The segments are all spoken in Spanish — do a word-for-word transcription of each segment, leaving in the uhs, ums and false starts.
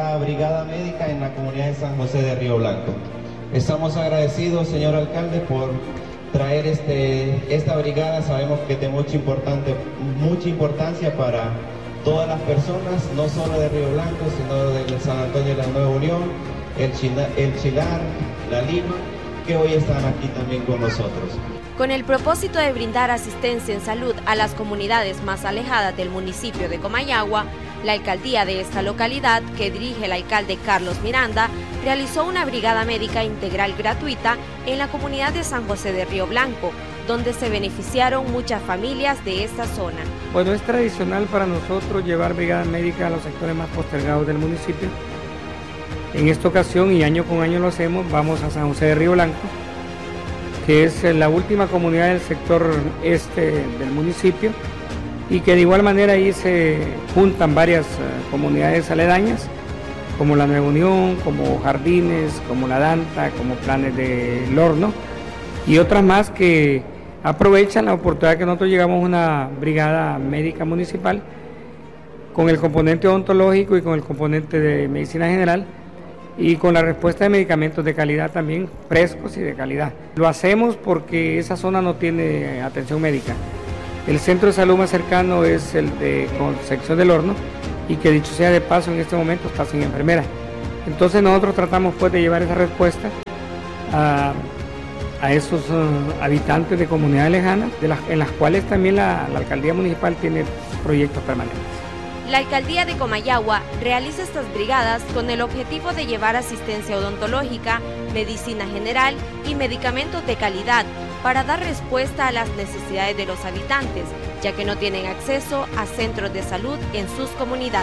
primera brigada médica en la comunidad de San José de Río Blanco. Estamos agradecidos, señor alcalde, por traer este, esta brigada. Sabemos que es de mucha, importante, mucha importancia para todas las personas, no solo de Río Blanco, sino de San Antonio de la Nueva Unión, el, China, el Chilar, La Lima, que hoy están aquí también con nosotros. Con el propósito de brindar asistencia en salud a las comunidades más alejadas del municipio de Comayagua, la alcaldía de esta localidad, que dirige el alcalde Carlos Miranda, realizó una brigada médica integral gratuita en la comunidad de San José de Río Blanco, donde se beneficiaron muchas familias de esta zona. Bueno, es tradicional para nosotros llevar brigada médica a los sectores más postergados del municipio. En esta ocasión, y año con año lo hacemos, vamos a San José de Río Blanco, que es la última comunidad del sector este del municipio, y que de igual manera ahí se juntan varias uh, comunidades aledañas, como la Nueva Unión, como Jardines, como La Danta, como Planes del Horno, y otras más que aprovechan la oportunidad que nosotros llegamos a una brigada médica municipal con el componente odontológico y con el componente de medicina general, y con la respuesta de medicamentos de calidad también, frescos y de calidad. Lo hacemos porque esa zona no tiene atención médica. El centro de salud más cercano es el de Concepción del Horno, y que dicho sea de paso, en este momento está sin enfermera. Entonces nosotros tratamos pues de llevar esa respuesta a, a esos uh, habitantes de comunidades lejanas, de las, en las cuales también la, la alcaldía municipal tiene proyectos permanentes. La alcaldía de Comayagua realiza estas brigadas con el objetivo de llevar asistencia odontológica, medicina general y medicamentos de calidad para dar respuesta a las necesidades de los habitantes, ya que no tienen acceso a centros de salud en sus comunidades.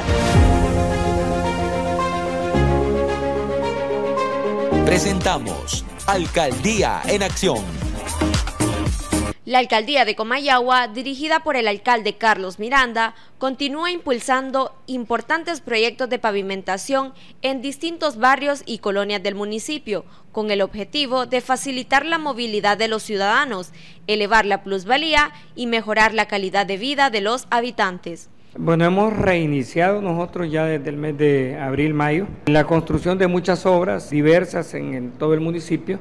Presentamos Alcaldía en Acción. La alcaldía de Comayagua, dirigida por el alcalde Carlos Miranda, continúa impulsando importantes proyectos de pavimentación en distintos barrios y colonias del municipio, con el objetivo de facilitar la movilidad de los ciudadanos, elevar la plusvalía y mejorar la calidad de vida de los habitantes. Bueno, hemos reiniciado nosotros ya desde el mes de abril-mayo la construcción de muchas obras diversas en, en todo el municipio,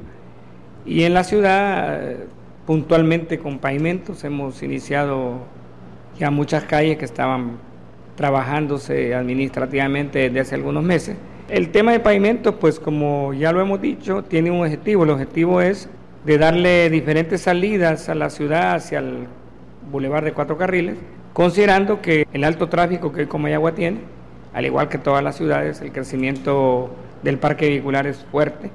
y en la ciudad puntualmente con pavimentos. Hemos iniciado ya muchas calles que estaban trabajándose administrativamente desde hace algunos meses. El tema de pavimentos, pues como ya lo hemos dicho, tiene un objetivo. El objetivo es de darle diferentes salidas a la ciudad hacia el Boulevard de Cuatro Carriles, considerando que el alto tráfico que hoy Comayagua tiene, al igual que todas las ciudades, el crecimiento del parque vehicular es fuerte,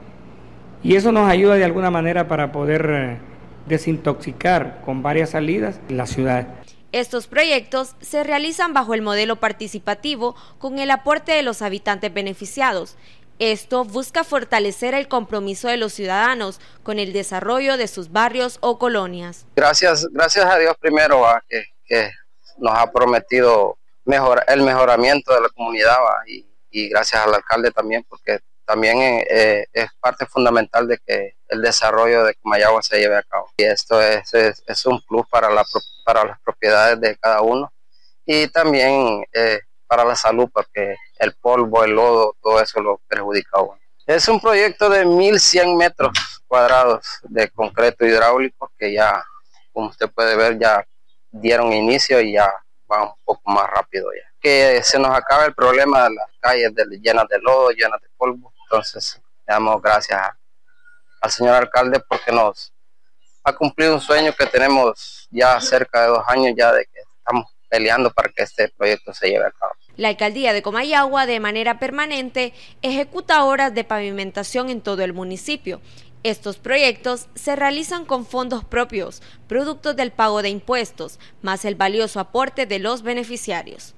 y eso nos ayuda de alguna manera para poder eh, desintoxicar con varias salidas la ciudad. Estos proyectos se realizan bajo el modelo participativo con el aporte de los habitantes beneficiados. Esto busca fortalecer el compromiso de los ciudadanos con el desarrollo de sus barrios o colonias. Gracias, gracias a Dios primero a que, que nos ha prometido mejor, el mejoramiento de la comunidad, ¿va? Y, y gracias al alcalde también, porque también eh, es parte fundamental de que el desarrollo de Comayagua se lleve a cabo. Y esto es, es, es un plus para, la, para las propiedades de cada uno, y también eh, para la salud, porque el polvo, el lodo, todo eso lo perjudica a uno. Es un proyecto de mil cien metros cuadrados de concreto hidráulico que ya, como usted puede ver, ya dieron inicio y ya va un poco más rápido ya. Que se nos acaba el problema de las calles de, llenas de lodo, llenas de polvo. Entonces, le damos gracias a, al señor alcalde porque nos ha cumplido un sueño que tenemos ya cerca de dos años ya de que estamos peleando para que este proyecto se lleve a cabo. La alcaldía de Comayagua, de manera permanente, ejecuta obras de pavimentación en todo el municipio. Estos proyectos se realizan con fondos propios, productos del pago de impuestos, más el valioso aporte de los beneficiarios.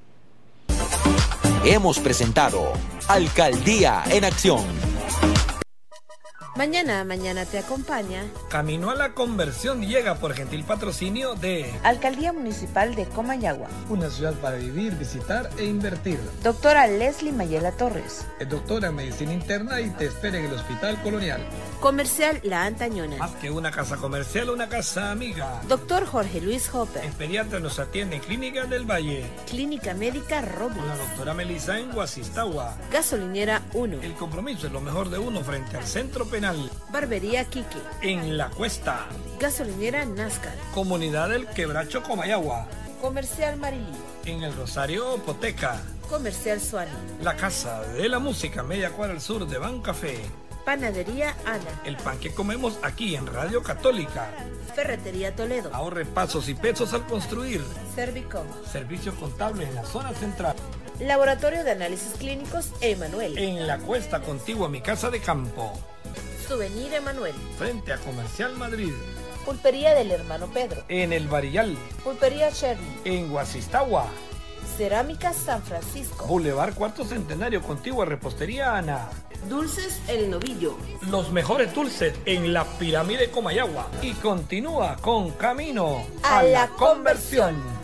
Hemos presentado Alcaldía en Acción. Mañana a Mañana te acompaña. Camino a la Conversión llega por gentil patrocinio de Alcaldía Municipal de Comayagua. Una ciudad para vivir, visitar e invertir. Doctora Leslie Mayela Torres. Es doctora en Medicina Interna y te espera en el Hospital Colonial. Comercial La Antañona. Más que una casa comercial, una casa amiga. Doctor Jorge Luis Hopper. El pediatra nos atiende en Clínica del Valle. Clínica Médica Robles. Con la doctora Melissa en Guasistagua. Gasolinera uno. El compromiso es lo mejor de uno frente al Centro Penal. Barbería Quique. En La Cuesta. Gasolinera Nazca. Comunidad del Quebracho Comayagua. Comercial Marilí. En el Rosario Poteca. Comercial Suani. La Casa de la Música, media cuadra al sur de Bancafé. Panadería Ana. El pan que comemos aquí en Radio Católica. Ferretería Toledo. Ahorre pasos y pesos al construir. Servicom. Servicios contables en la zona central. Laboratorio de Análisis Clínicos Emanuel. En La Cuesta, contigua a mi casa de campo. Souvenir Emanuel. Frente a Comercial Madrid. Pulpería del Hermano Pedro. En El Varillal. Pulpería Shirley. En Guasistagua. Cerámica San Francisco. Boulevard Cuarto Centenario, contigua a Repostería Ana. Dulces El Novillo. Los mejores dulces en la Pirámide Comayagua. Y continúa con Camino a, a la, la conversión. conversión.